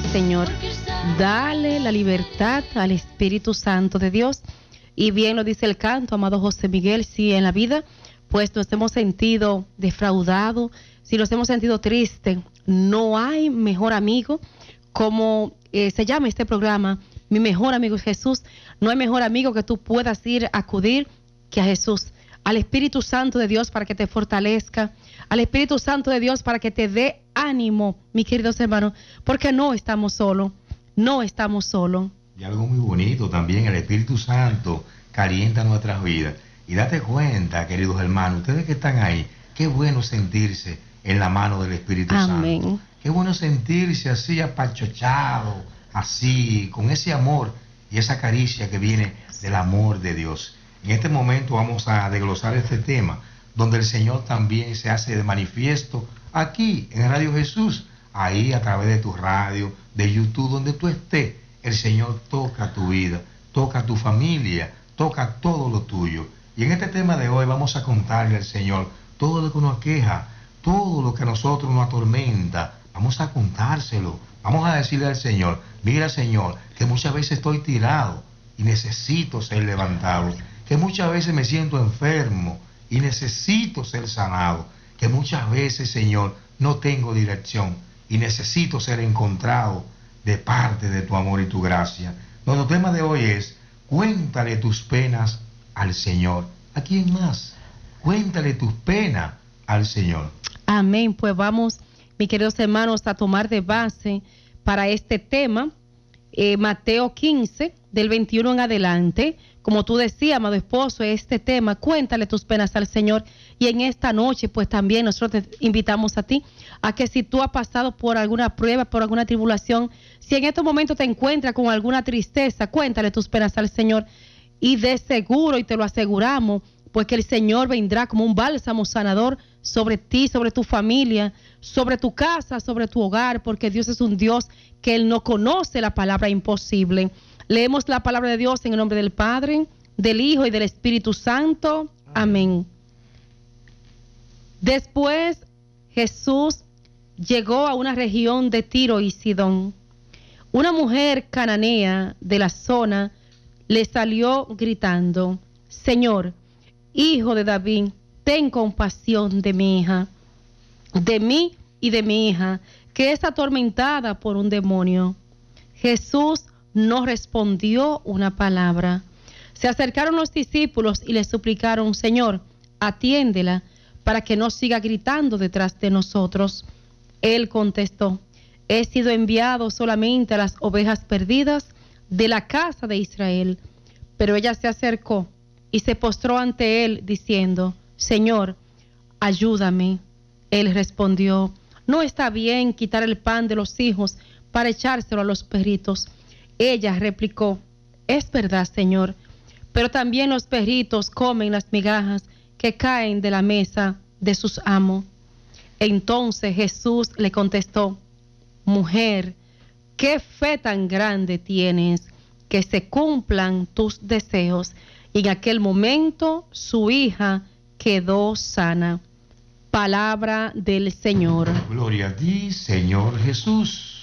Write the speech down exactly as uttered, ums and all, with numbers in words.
Señor. Dale la libertad al Espíritu Santo de Dios. Y bien lo dice el canto, amado José Miguel, si en la vida pues nos hemos sentido defraudados, si nos hemos sentido tristes, no hay mejor amigo, como eh, se llama este programa, mi mejor amigo es Jesús. No hay mejor amigo que tú puedas ir a acudir que a Jesús, al Espíritu Santo de Dios para que te fortalezca, al Espíritu Santo de Dios para que te dé ánimo, mis queridos hermanos, porque no estamos solos, no estamos solos. Y algo muy bonito también, el Espíritu Santo calienta nuestras vidas. Y date cuenta, queridos hermanos, ustedes que están ahí, qué bueno sentirse en la mano del Espíritu Amén. Santo. Qué bueno sentirse así apachochado, así, con ese amor y esa caricia que viene del amor de Dios. En este momento vamos a desglosar este tema, donde el Señor también se hace de manifiesto aquí en Radio Jesús, ahí a través de tu radio, de YouTube, donde tú estés. El Señor toca tu vida, toca tu familia, toca todo lo tuyo. Y en este tema de hoy vamos a contarle al Señor todo lo que nos aqueja, todo lo que a nosotros nos atormenta. Vamos a contárselo, vamos a decirle al Señor, mira Señor, que muchas veces estoy tirado y necesito ser levantado, que muchas veces me siento enfermo y necesito ser sanado, que muchas veces, Señor, no tengo dirección y necesito ser encontrado de parte de tu amor y tu gracia. Nuestro tema de hoy es, cuéntale tus penas al Señor. ¿A quién más? Cuéntale tus penas al Señor. Amén. Pues vamos, mis queridos hermanos, a tomar de base para este tema eh, Mateo quince, del veintiuno en adelante. Como tú decías, amado esposo, este tema, cuéntale tus penas al Señor. Y en esta noche, pues también nosotros te invitamos a ti, a que si tú has pasado por alguna prueba, por alguna tribulación, si en estos momentos te encuentras con alguna tristeza, cuéntale tus penas al Señor. Y de seguro, y te lo aseguramos, pues que el Señor vendrá como un bálsamo sanador sobre ti, sobre tu familia, sobre tu casa, sobre tu hogar, porque Dios es un Dios que Él no conoce la palabra imposible. Leemos la palabra de Dios en el nombre del Padre, del Hijo y del Espíritu Santo. Amén. Después Jesús llegó a una región de Tiro y Sidón. Una mujer cananea de la zona le salió gritando, Señor, Hijo de David, ten compasión de mi hija, de mí y de mi hija, que es atormentada por un demonio. Jesús no respondió una palabra. Se acercaron los discípulos y le suplicaron, Señor, atiéndela para que no siga gritando detrás de nosotros. Él contestó, he sido enviado solamente a las ovejas perdidas de la casa de Israel. Pero ella se acercó y se postró ante él diciendo, Señor, ayúdame. Él respondió, no está bien quitar el pan de los hijos para echárselo a los perritos. Ella replicó, es verdad, Señor, pero también los perritos comen las migajas que caen de la mesa de sus amos. Entonces Jesús le contestó, mujer, qué fe tan grande tienes, que se cumplan tus deseos. Y en aquel momento su hija quedó sana. Palabra del Señor. Gloria a ti, Señor Jesús.